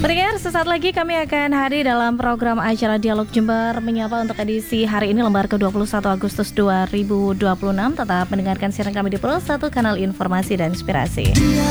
Pendengar, sesaat lagi kami akan hadir dalam program acara Dialog Jember menyapa untuk edisi hari ini lembar ke-21 Agustus 2026. Tetap mendengarkan siaran kami di Pro 1 Kanal Informasi dan Inspirasi.